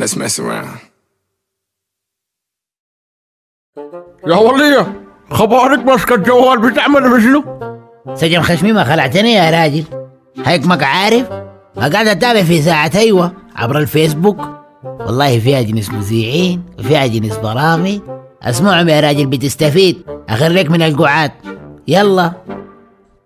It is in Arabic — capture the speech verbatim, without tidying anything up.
Let's mess around. يا ولية خبارك ماسكة الجوال بتعمل بشنو؟ سجن خشمي ما خلعتني يا راجل. هيكمك عارف قاعد اتابع في ساعة ايوه عبر الفيسبوك. والله فيها جنس مذيعين وفيها جنس برامج. اسمعهم يا راجل بتستفيد. اخرك من القعاد. يلا